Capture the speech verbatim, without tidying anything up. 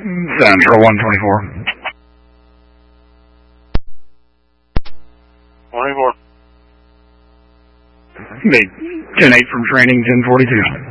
Central one twenty-four. twenty-four. Big ten eight from training, ten forty-two.